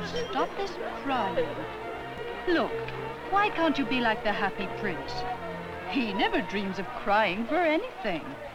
stop this crying. Look, why can't you be like the Happy Prince? He never dreams of crying for anything.